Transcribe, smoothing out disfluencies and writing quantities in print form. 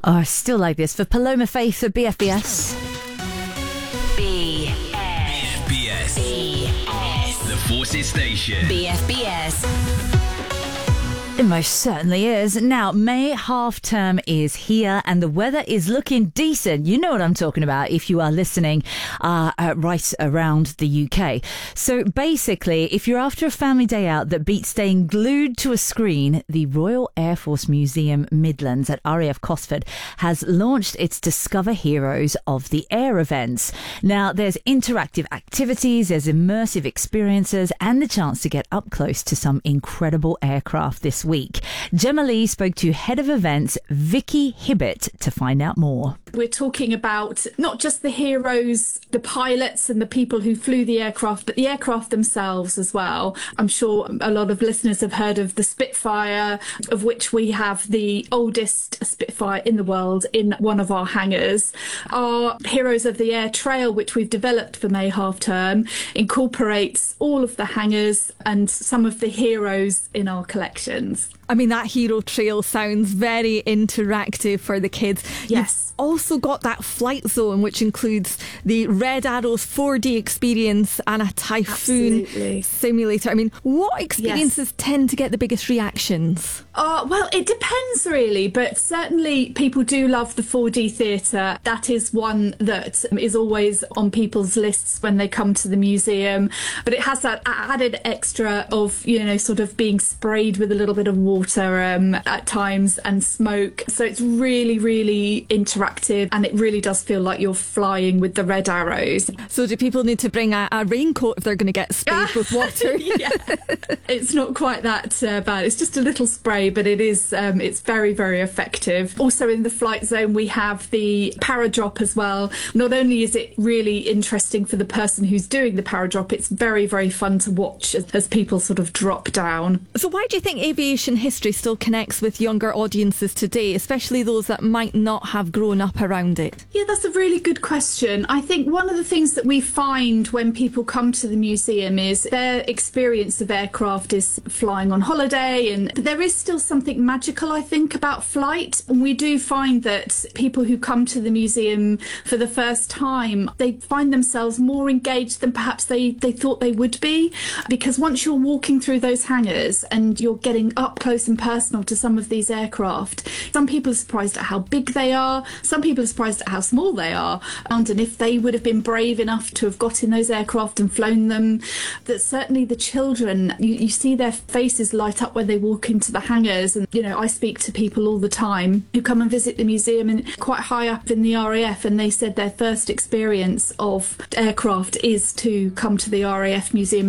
Oh, I still like this. For Paloma Faith at BFBS. BFBS. The Forces Station. BFBS. It most certainly is. Now, May half term is here and the weather is looking decent. You know what I'm talking about if you are listening right around the UK. So basically, if you're after a family day out that beats staying glued to a screen, the Royal Air Force Museum Midlands at RAF Cosford has launched its Discover Heroes of the Air events. Now, there's interactive activities, there's immersive experiences and the chance to get up close to some incredible aircraft this week. Gemma Lee spoke to Head of Events Vicky Hibbett to find out more. We're talking about not just the heroes, the pilots and the people who flew the aircraft, but the aircraft themselves as well. I'm sure a lot of listeners have heard of the Spitfire, of which we have the oldest Spitfire in the world in one of our hangars. Our Heroes of the Air Trail, which we've developed for May half term, incorporates all of the hangars and some of the heroes in our collections. I mean, that hero trail sounds very interactive for the kids. Yes. You've also got that flight zone, which includes the Red Arrows 4D experience and a Typhoon simulator. I mean, what experiences tend to get the biggest reactions? Well, it depends really, but certainly people do love the 4D theatre. That is one that is always on people's lists when they come to the museum. But it has that added extra of, you know, sort of being sprayed with a little bit of water at times and smoke. So it's really, really interactive and it really does feel like you're flying with the Red Arrows. So do people need to bring a raincoat if they're going to get sprayed with water? Yeah, it's not quite that bad. It's just a little spray, but it is it's very, very effective. Also in the flight zone we have the paradrop as well. Not only is it really interesting for the person who's doing the paradrop, it's very, very fun to watch as people sort of drop down. So why do you think aviation history still connects with younger audiences today, especially those that might not have grown up around it? Yeah, that's a really good question. I think one of the things that we find when people come to the museum is their experience of aircraft is flying on holiday, and there is still something magical, I think, about flight. And we do find that people who come to the museum for the first time, they find themselves more engaged than perhaps they thought they would be, because once you're walking through those hangars and you're getting up close and personal to some of these aircraft, some people are surprised at how big they are, some people are surprised at how small they are, and if they would have been brave enough to have got in those aircraft and flown them. That certainly the children, you see their faces light up when they walk into the hangars. And, you know, I speak to people all the time who come and visit the museum and quite high up in the RAF, and they said their first experience of aircraft is to come to the RAF museum.